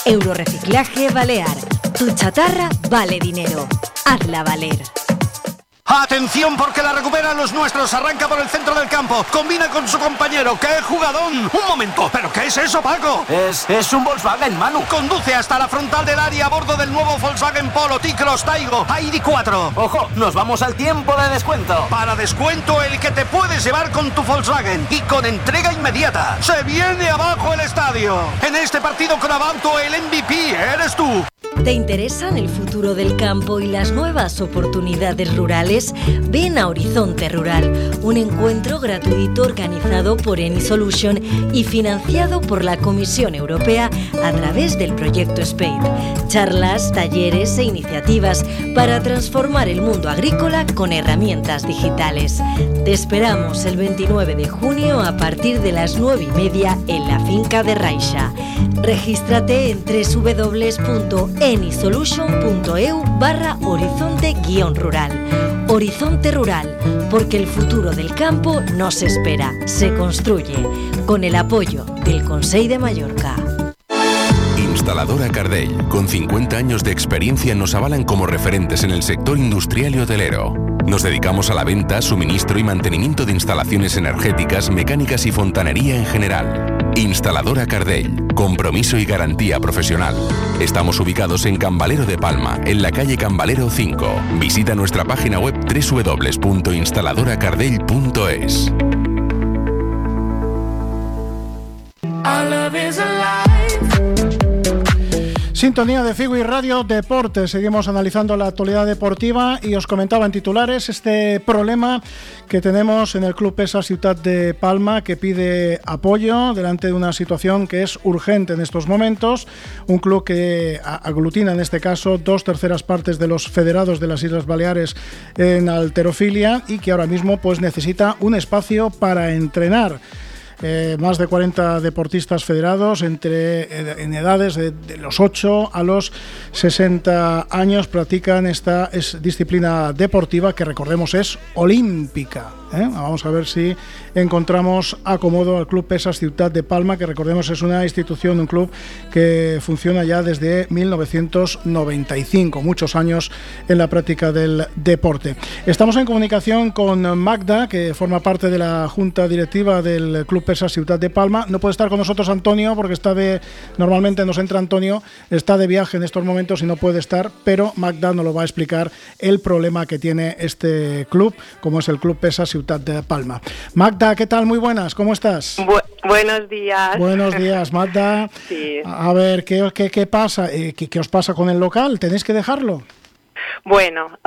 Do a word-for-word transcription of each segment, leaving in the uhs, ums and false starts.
Euroreciclaje Balear. Tu chatarra vale dinero. Hazla valer. ¡Atención porque la recuperan los nuestros! Arranca por el centro del campo, combina con su compañero. ¡Qué jugadón! ¡Un momento! ¿Pero qué es eso, Paco? Es, es un Volkswagen, Manu. Conduce hasta la frontal del área a bordo del nuevo Volkswagen Polo T-Cross Taigo I D cuatro. ¡Ojo! ¡Nos vamos al tiempo de descuento! Para descuento el que te puedes llevar con tu Volkswagen y con entrega inmediata. ¡Se viene abajo el estadio! En este partido con Abauto el M V P eres tú. ¿Te interesan el futuro del campo y las nuevas oportunidades rurales? Ven a Horizonte Rural, un encuentro gratuito organizado por Eni Solution y financiado por la Comisión Europea a través del proyecto SPADE. Charlas, talleres e iniciativas para transformar el mundo agrícola con herramientas digitales. Te esperamos el veintinueve de junio a partir de las nueve y media en la finca de Raixa. Regístrate en doble u doble u doble u punto enisolution punto e u barra horizonte guión rural. Horizonte Rural, porque el futuro del campo no se espera, se construye, con el apoyo del Consell de Mallorca. Instaladora Cardell, con cincuenta años de experiencia, nos avalan como referentes en el sector industrial y hotelero. Nos dedicamos a la venta, suministro y mantenimiento de instalaciones energéticas, mecánicas y fontanería en general. Instaladora Cardell, compromiso y garantía profesional. Estamos ubicados en Cambalero de Palma, en la calle Cambalero cinco. Visita nuestra página web doble u doble u doble u punto instaladora cardell punto es. Sintonía de Figui Radio Deportes. Seguimos analizando la actualidad deportiva y os comentaba en titulares este problema que tenemos en el Club PESA Ciutat de Palma, que pide apoyo delante de una situación que es urgente en estos momentos. Un club que aglutina en este caso dos terceras partes de los federados de las Islas Baleares en halterofilia y que ahora mismo pues necesita un espacio para entrenar. Eh, más de cuarenta deportistas federados entre eh, en edades de, de los ocho a los sesenta años practican esta es, disciplina deportiva que recordemos es olímpica. ¿eh? Vamos a ver si encontramos acomodo al Club PESA Ciutat de Palma, que recordemos es una institución, un club que funciona ya desde mil novecientos noventa y cinco, muchos años en la práctica del deporte. Estamos en comunicación con Magda, que forma parte de la junta directiva del Club PESA Ciutat de Palma. No puede estar con nosotros Antonio porque está de, normalmente nos entra Antonio, está de viaje en estos momentos y no puede estar, pero Magda nos lo va a explicar el problema que tiene este club, como es el Club PESA Ciutat de Palma. Magda, ¿qué tal? Muy buenas, ¿cómo estás? Bu- buenos días. Buenos días, Magda. Sí. A ver, ¿qué, qué, qué pasa? Eh, ¿qué, ¿Qué os pasa con el local? ¿Tenéis que dejarlo? Bueno, uh,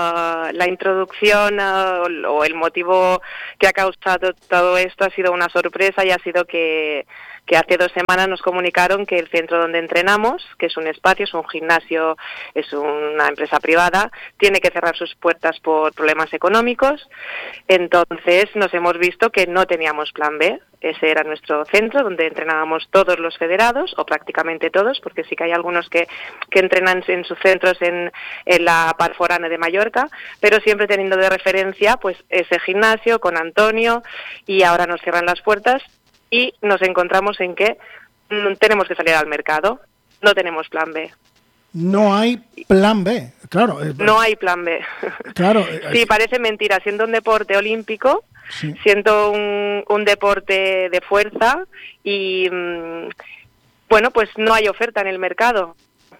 la introducción uh, o el motivo que ha causado todo esto ha sido una sorpresa y ha sido que, que hace dos semanas nos comunicaron que el centro donde entrenamos, que es un espacio, es un gimnasio, es una empresa privada, tiene que cerrar sus puertas por problemas económicos. Entonces nos hemos visto que no teníamos plan B. Ese era nuestro centro donde entrenábamos todos los federados, o prácticamente todos, porque sí que hay algunos que, que entrenan en sus centros en, en la part forana de Mallorca, pero siempre teniendo de referencia pues ese gimnasio con Antonio, y ahora nos cierran las puertas y nos encontramos en que mm, tenemos que salir al mercado, no tenemos plan B. No hay plan B, claro. No hay plan B. Claro. Sí, parece mentira, siendo un deporte olímpico, sí. siendo un, un deporte de fuerza y, mmm, bueno, pues no hay oferta en el mercado.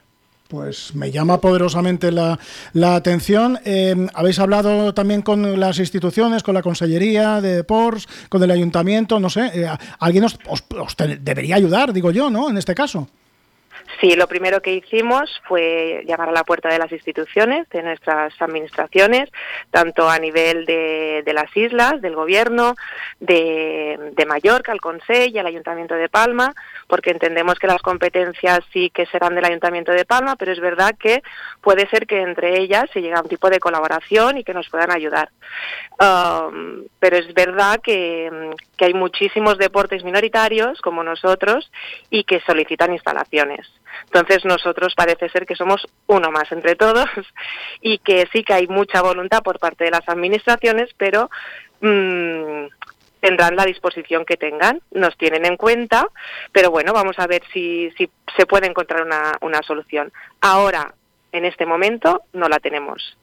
Pues me llama poderosamente la, la atención. Eh, ¿Habéis hablado también con las instituciones, con la Consellería de Deports, con el Ayuntamiento? No sé, eh, alguien os, os, os debería ayudar, digo yo, ¿no? En este caso. Sí, lo primero que hicimos fue llamar a la puerta de las instituciones, de nuestras administraciones, tanto a nivel de, de las islas, del gobierno, de, de Mallorca, al Consell y al Ayuntamiento de Palma, porque entendemos que las competencias sí que serán del Ayuntamiento de Palma, pero es verdad que puede ser que entre ellas se llegue a un tipo de colaboración y que nos puedan ayudar. Um, pero es verdad que, que hay muchísimos deportes minoritarios, como nosotros, y que solicitan instalaciones. Entonces nosotros parece ser que somos uno más entre todos y que sí que hay mucha voluntad por parte de las administraciones, pero mmm, tendrán la disposición que tengan, nos tienen en cuenta, pero bueno, vamos a ver si, si se puede encontrar una, una solución. Ahora, en este momento, no la tenemos.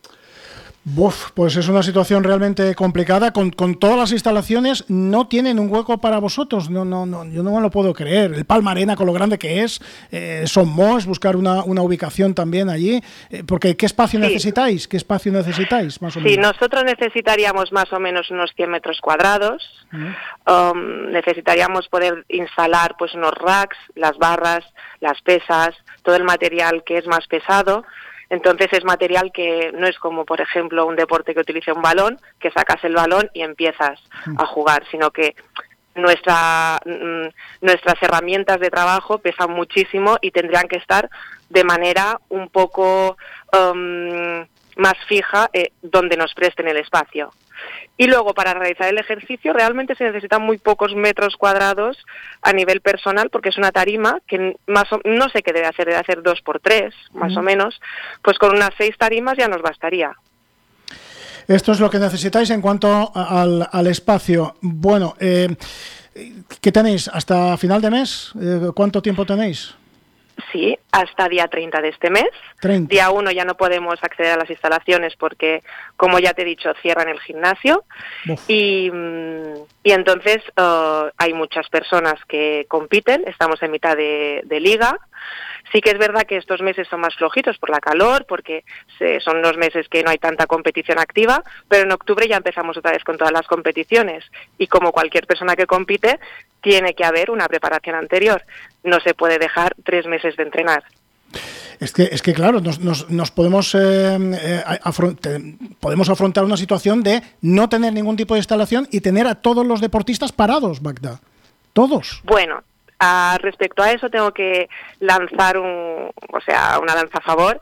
Uf, pues es una situación realmente complicada. Con, con todas las instalaciones no tienen un hueco para vosotros. No, no, no, yo no me lo puedo creer. El Palma Arena, con lo grande que es, eh, Son Mos, buscar una, una ubicación también allí. Eh, porque ¿qué espacio sí. necesitáis? ¿Qué espacio necesitáis? Más o menos. Sí, nosotros necesitaríamos más o menos unos cien metros cuadrados. Uh-huh. Um, necesitaríamos poder instalar pues unos racks, las barras, las pesas, todo el material que es más pesado. Entonces es material que no es como, por ejemplo, un deporte que utiliza un balón, que sacas el balón y empiezas a jugar, sino que nuestra, nuestras herramientas de trabajo pesan muchísimo y tendrían que estar de manera un poco um, más fija eh, donde nos presten el espacio. Y luego, para realizar el ejercicio, realmente se necesitan muy pocos metros cuadrados a nivel personal, porque es una tarima que más o, no sé qué debe hacer, debe hacer dos por tres, más uh-huh. o menos. Pues con unas seis tarimas ya nos bastaría. Esto es lo que necesitáis en cuanto a, al, al espacio. Bueno, eh, ¿qué tenéis? ¿Hasta final de mes? Eh, ¿Cuánto tiempo tenéis? Sí, hasta día treinta de este mes. treinta. Día uno ya no podemos acceder a las instalaciones porque, como ya te he dicho, cierran el gimnasio. Y, y entonces uh, hay muchas personas que compiten, estamos en mitad de, de liga. Sí que es verdad que estos meses son más flojitos por la calor, porque se, son los meses que no hay tanta competición activa, pero en octubre ya empezamos otra vez con todas las competiciones. Y como cualquier persona que compite, tiene que haber una preparación anterior. No se puede dejar tres meses de entrenar. Es que, es que claro, nos, nos, nos podemos, eh, eh, afront- podemos afrontar una situación de no tener ningún tipo de instalación y tener a todos los deportistas parados, Magda. Todos. Bueno, a, respecto a eso tengo que lanzar un, o sea, una lanza a favor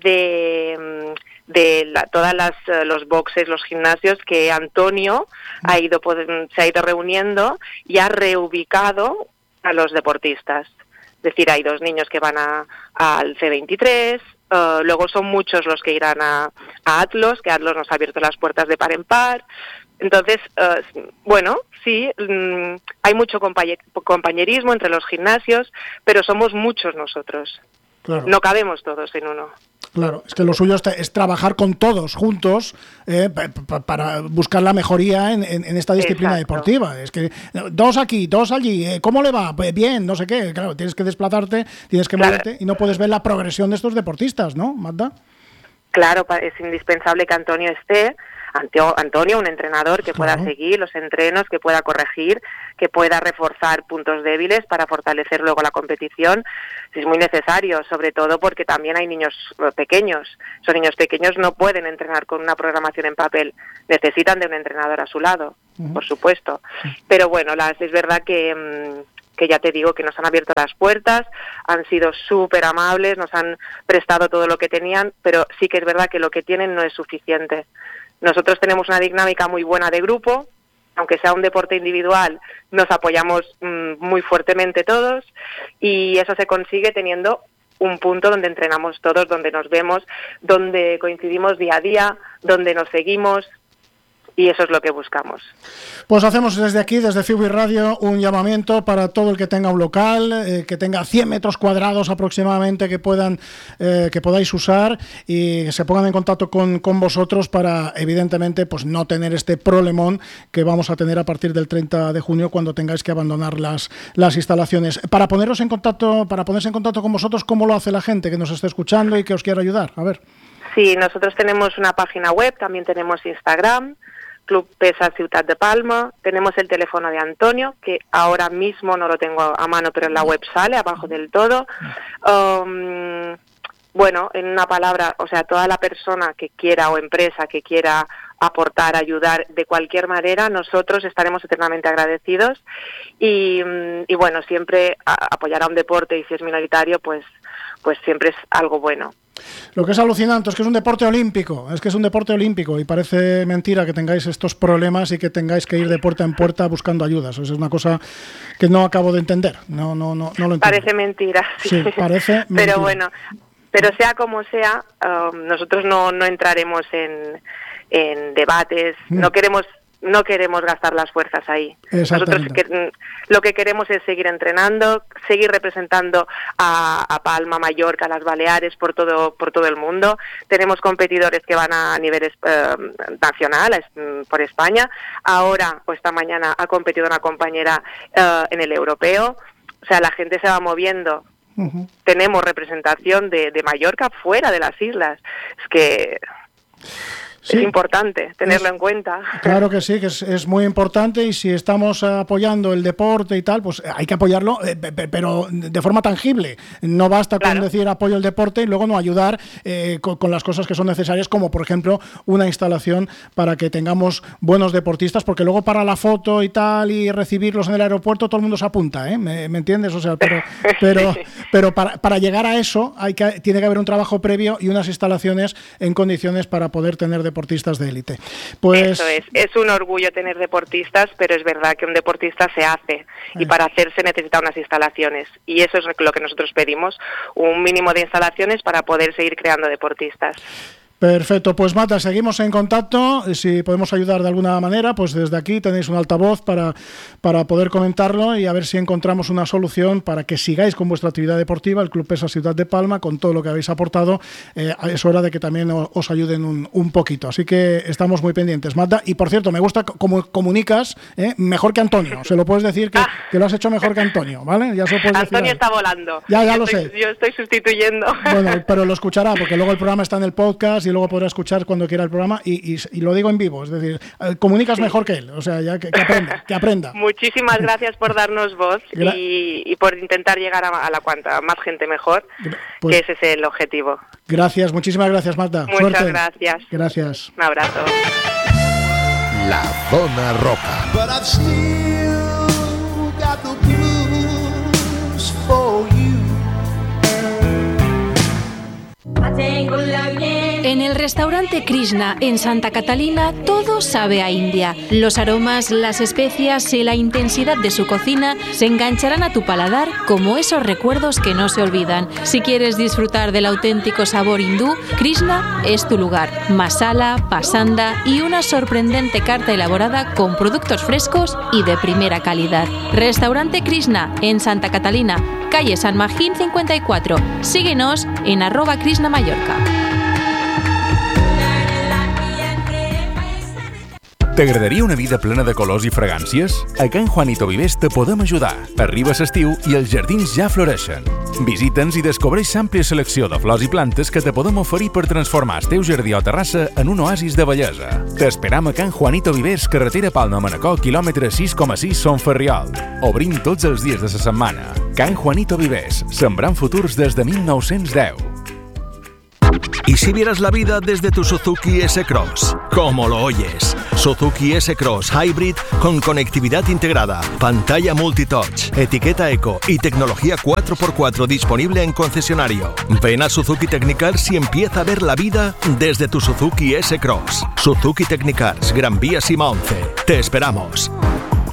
de, de la, todas las los boxes, los gimnasios que Antonio ha ido se ha ido reuniendo y ha reubicado a los deportistas. Es decir, hay dos niños que van a, al C veintitrés, uh, luego son muchos los que irán a, a Atlos, que Atlos nos ha abierto las puertas de par en par. Entonces, uh, bueno, sí, um, hay mucho compañer- compañerismo entre los gimnasios, pero somos muchos nosotros. Claro. No cabemos todos en uno. Claro, es que lo suyo es, es trabajar con todos juntos eh, pa, pa, para buscar la mejoría en, en, en esta disciplina Exacto. deportiva. Es que dos aquí, dos allí, eh, ¿cómo le va? Pues bien, no sé qué. Claro, tienes que desplazarte, tienes que claro. moverte y no puedes ver la progresión de estos deportistas, ¿no, Magda? Claro, es indispensable que Antonio esté. Antonio, un entrenador que pueda claro. seguir los entrenos, que pueda corregir, que pueda reforzar puntos débiles para fortalecer luego la competición. Es muy necesario, sobre todo porque también hay niños pequeños. Esos niños pequeños no pueden entrenar con una programación en papel, necesitan de un entrenador a su lado, uh-huh. por supuesto. Pero bueno, las, es verdad que... que ya te digo que nos han abierto las puertas, han sido súper amables, nos han prestado todo lo que tenían, pero sí que es verdad que lo que tienen no es suficiente. Nosotros tenemos una dinámica muy buena de grupo, aunque sea un deporte individual, nos apoyamos mmm, muy fuertemente todos y eso se consigue teniendo un punto donde entrenamos todos, donde nos vemos, donde coincidimos día a día, donde nos seguimos. Y eso es lo que buscamos. Pues hacemos desde aquí, desde Fiwi Radio, un llamamiento para todo el que tenga un local, eh, que tenga cien metros cuadrados aproximadamente que puedan eh, que podáis usar y que se pongan en contacto con, con vosotros para, evidentemente, pues no tener este problemón que vamos a tener a partir del treinta de junio cuando tengáis que abandonar las, las instalaciones. Para poneros en contacto, para ponerse en contacto con vosotros, ¿cómo lo hace la gente que nos esté escuchando y que os quiera ayudar? A ver. Sí, nosotros tenemos una página web, también tenemos Instagram, Club Pesa Ciutat de Palma, tenemos el teléfono de Antonio, que ahora mismo no lo tengo a mano, pero en la web sale, abajo del todo. Um, bueno, en una palabra, o sea, toda la persona que quiera o empresa que quiera aportar, ayudar de cualquier manera, nosotros estaremos eternamente agradecidos y, y bueno, siempre apoyar a un deporte y si es minoritario, pues, pues siempre es algo bueno. Lo que es alucinante es que es un deporte olímpico, es que es un deporte olímpico y parece mentira que tengáis estos problemas y que tengáis que ir de puerta en puerta buscando ayudas. Eso es una cosa que no acabo de entender, no, no, no, no lo entiendo. Parece mentira, sí, sí parece mentira. Pero bueno, pero sea como sea, um, nosotros no, no entraremos en, en debates, mm. no queremos no queremos gastar las fuerzas ahí. Nosotros que, lo que queremos es seguir entrenando, seguir representando a, a Palma, Mallorca, las Baleares por todo por todo el mundo. Tenemos competidores que van a nivel eh, nacional, es, por España. Ahora, o esta mañana, ha competido una compañera eh, en el europeo. O sea, la gente se va moviendo. Uh-huh. Tenemos representación de, de Mallorca fuera de las islas. Es que... Sí. Es importante tenerlo es, en cuenta. Claro que sí, que es, es muy importante, y si estamos apoyando el deporte y tal, pues hay que apoyarlo, eh, pero de forma tangible. No basta con claro. decir apoyo el deporte y luego no ayudar eh, con, con las cosas que son necesarias, como por ejemplo una instalación para que tengamos buenos deportistas, porque luego para la foto y tal y recibirlos en el aeropuerto todo el mundo se apunta, ¿eh? ¿Me, me entiendes? O sea, pero pero sí. pero para, para llegar a eso hay que tiene que haber un trabajo previo y unas instalaciones en condiciones para poder tener deportistas de élite. Pues... Eso es, es un orgullo tener deportistas, pero es verdad que un deportista se hace, y para hacerse necesita unas instalaciones, y eso es lo que nosotros pedimos, un mínimo de instalaciones para poder seguir creando deportistas. Perfecto, pues Marta, seguimos en contacto. Si podemos ayudar de alguna manera, pues desde aquí tenéis un altavoz para, para poder comentarlo y a ver si encontramos una solución para que sigáis con vuestra actividad deportiva. El Club Pesa Ciutat de Palma, con todo lo que habéis aportado, eh, es hora de que también os, os ayuden un, un poquito. Así que estamos muy pendientes, Marta. Y por cierto, me gusta cómo comunicas, eh, mejor que Antonio. Se lo puedes decir que, que lo has hecho mejor que Antonio, ¿vale? Ya se lo puedes Antonio decir está volando. Ya, ya yo lo estoy, sé. Yo estoy sustituyendo. Bueno, pero lo escuchará, porque luego el programa está en el podcast y luego podrá escuchar cuando quiera el programa, y, y, y lo digo en vivo, es decir, comunicas sí. mejor que él, o sea, ya que, que aprenda, que aprenda. Muchísimas gracias por darnos voz Gra- y, y por intentar llegar a, a la cuanta más gente mejor, pues, que ese es el objetivo. Gracias, muchísimas gracias, Marta. Muchas Suerte. gracias. Gracias. Un abrazo. La Zona Roja. But I've still got the blues for you. En el restaurante Krishna en Santa Catalina todo sabe a India. Los aromas, las especias y la intensidad de su cocina se engancharán a tu paladar como esos recuerdos que no se olvidan. Si quieres disfrutar del auténtico sabor hindú, Krishna es tu lugar. Masala, pasanda y una sorprendente carta elaborada con productos frescos y de primera calidad. Restaurante Krishna en Santa Catalina, calle San Magín cincuenta y cuatro. Síguenos en arroba Krishna Mallorca. T'agradaria una vida plena de colors i fragàncies? A Can Juanito Vivers te podem ajudar. Arriba l'estiu i els jardins ja floreixen. Visita'ns i descobreix l'àmplia selecció de flors i plantes que te podem oferir per transformar el teu jardí o terrassa en un oasis de bellesa. T'esperam a Can Juanito Vivers, carretera Palma-Manacor, quilòmetre sis coma sis, Son Ferriol. Obrim tots els dies de la setmana. Can Juanito Vivers, sembrant futurs des de mil nou-cents deu. ¿Y si vieras la vida desde tu Suzuki S-Cross? ¿Cómo lo oyes? Suzuki S-Cross Hybrid con conectividad integrada, pantalla multitouch, etiqueta eco y tecnología cuatro por cuatro disponible en concesionario. Ven a Suzuki Technicars y empieza a ver la vida desde tu Suzuki S-Cross. Suzuki Technicars, Gran Vía Sima once. Te esperamos.